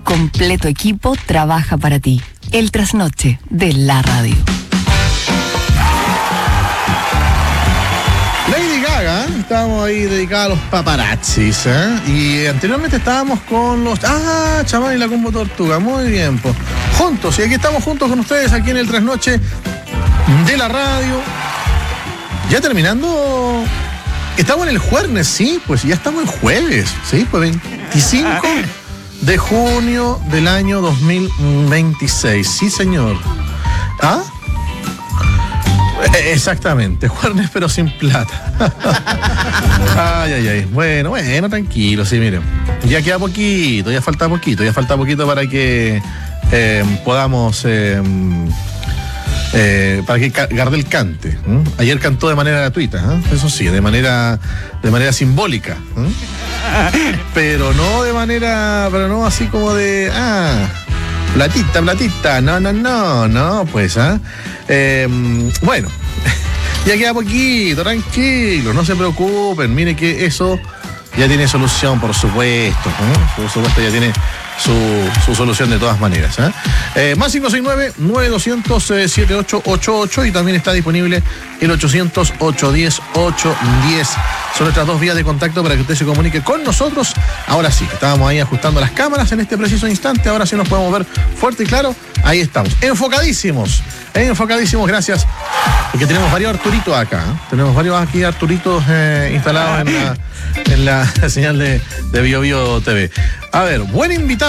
completo equipo trabaja para ti. El trasnoche de la radio. Lady Gaga, estábamos ahí dedicados a los paparazzis, y anteriormente estábamos con los... Chamán y la Combo Tortuga, muy bien, pues. Juntos, y aquí estamos juntos con ustedes aquí en el trasnoche de la radio. Ya terminando... Estamos en el jueves, sí, pues ya estamos en jueves, sí, pues 25 de junio del año 2026, sí señor. Exactamente, jueves pero sin plata. Ay. Bueno, tranquilo, sí, miren. Ya queda poquito, ya falta poquito para que podamos... para que Gardel cante. Ayer cantó de manera gratuita, eso sí, de manera simbólica, pero no así como de platita, no, pues, bueno, ya queda poquito, tranquilo, no se preocupen, mire que eso ya tiene solución, por supuesto, ya tiene su solución de todas maneras. Más 569-9200-7888 y también está disponible el 800-810-810. Son nuestras dos vías de contacto para que usted se comunique con nosotros. Ahora sí, estábamos ahí ajustando las cámaras en este preciso instante. Ahora sí nos podemos ver fuerte y claro. Ahí estamos, enfocadísimos, gracias. Porque tenemos varios Arturitos acá. Tenemos varios aquí Arturitos instalados en la señal de Bio Bio TV. A ver, buen invitado.